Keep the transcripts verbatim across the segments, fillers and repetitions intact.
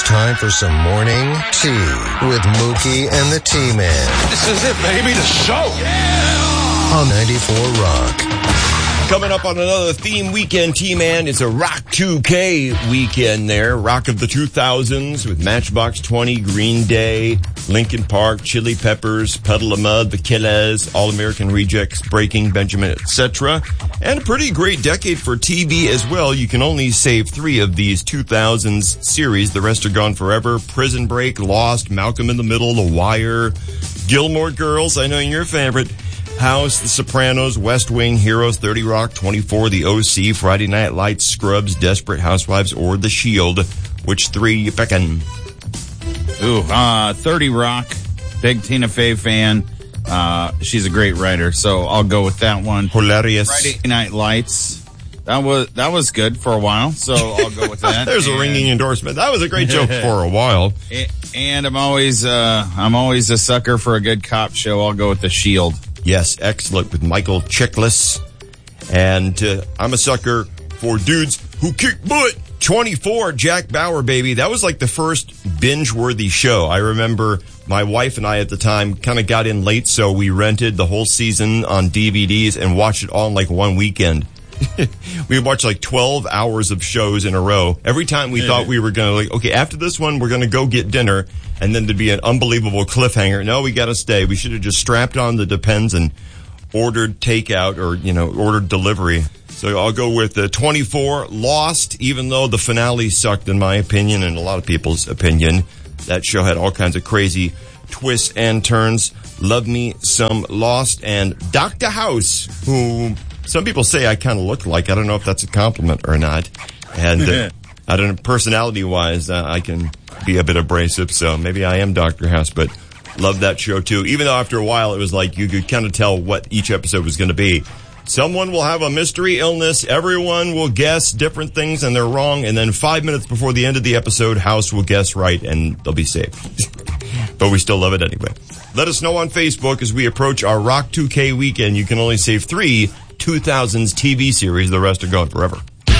time for some morning tea with Mookie and the T-Man. This is it, baby, the show. Yeah! On ninety-four Rock. Coming up on another theme weekend, T-Man, it's a Rock two K weekend there. Rock of the two thousands with Matchbox twenty, Green Day, Linkin Park, Chili Peppers, Puddle of Mud, The Killers, All-American Rejects, Breaking Benjamin, et cetera. And a pretty great decade for T V as well. You can only save three of these two thousands series. The rest are gone forever. Prison Break, Lost, Malcolm in the Middle, The Wire, Gilmore Girls, I know your favorite, House, The Sopranos, West Wing, Heroes, thirty Rock, twenty-four, The O C, Friday Night Lights, Scrubs, Desperate Housewives, or The Shield. Which three you picking? Ooh, uh, thirty Rock, big Tina Fey fan. Uh, she's a great writer, so I'll go with that one. Hilarious. Friday Night Lights. That was, that was good for a while, so I'll go with that. There's and, a ringing endorsement. That was a great joke for a while. And I'm always, uh, I'm always a sucker for a good cop show. I'll go with The Shield. Yes, excellent, with Michael Chiklis. And uh, I'm a sucker for dudes who kick butt. twenty-four, Jack Bauer, baby. That was like the first binge-worthy show. I remember my wife and I at the time kind of got in late, so we rented the whole season on D V Ds and watched it all in like one weekend. We watched like twelve hours of shows in a row. Every time we thought we were going to, like, okay, after this one, we're going to go get dinner, and then there'd be an unbelievable cliffhanger. No, we got to stay. We should have just strapped on the Depends and ordered takeout or, you know, ordered delivery. So I'll go with the twenty-four, Lost, even though the finale sucked in my opinion and a lot of people's opinion. That show had all kinds of crazy twists and turns. Love me some Lost. And Doctor House, who some people say I kind of look like. I don't know if that's a compliment or not. And uh, I don't know, personality-wise, uh, I can be a bit abrasive, so maybe I am Doctor House, but love that show too. Even though after a while it was like you could kind of tell what each episode was going to be. Someone will have a mystery illness, everyone will guess different things and they're wrong, and then five minutes before the end of the episode, House will guess right and they'll be safe. But we still love it anyway. Let us know on Facebook as we approach our Rock two K weekend. You can only save three two thousands T V series. The rest are gone forever.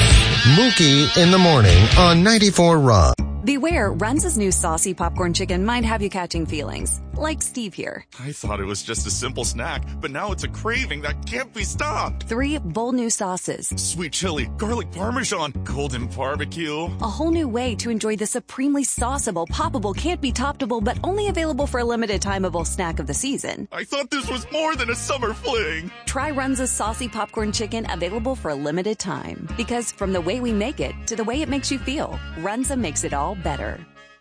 Mookie in the morning on ninety-four Rock. Beware, Runza's new saucy popcorn chicken might have you catching feelings. Like Steve here. I thought it was just a simple snack, but now it's a craving that can't be stopped. Three bold new sauces. Sweet chili, garlic parmesan, golden barbecue. A whole new way to enjoy the supremely sauceable, poppable, can't be toppable, but only available for a limited timeable snack of the season. I thought this was more than a summer fling. Try Runza's saucy popcorn chicken, available for a limited time. Because from the way we make it to the way it makes you feel, Runza makes it all better.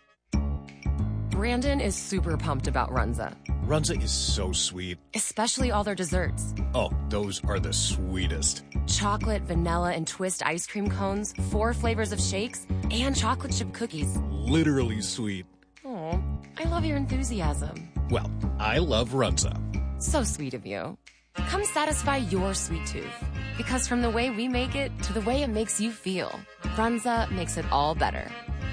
Brandon is super pumped about Runza. Runza is so sweet. Especially all their desserts. Oh, those are the sweetest. Chocolate, vanilla, and twist ice cream cones, four flavors of shakes, and chocolate chip cookies. Literally sweet. Oh, I love your enthusiasm. Well, I love Runza. So sweet of you. Come satisfy your sweet tooth. Because from the way we make it to the way it makes you feel, Runza makes it all better.